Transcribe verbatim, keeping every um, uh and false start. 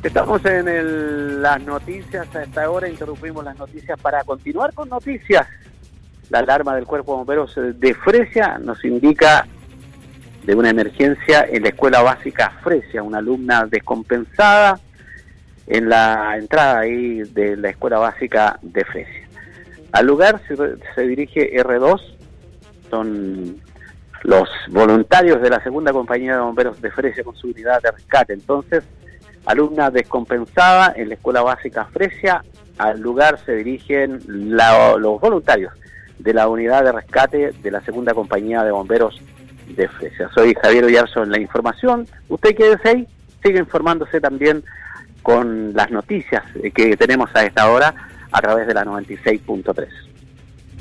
Estamos en el, las noticias a esta hora, interrumpimos las noticias para continuar con noticias. La alarma del Cuerpo de Bomberos de Fresia nos indica de una emergencia en la escuela básica Fresia, una alumna descompensada en la entrada ahí de la escuela básica de Fresia. Al lugar se, se dirige erre dos, son los voluntarios de la segunda compañía de bomberos de Fresia con su unidad de rescate. Entonces, alumna descompensada en la escuela básica Fresia, al lugar se dirigen la, los voluntarios de la unidad de rescate de la segunda compañía de bomberos de Fresia. Soy Javier Ollarzo en la información. Usted quédese ahí, sigue informándose también con las noticias que tenemos a esta hora a través de la noventa y seis punto tres.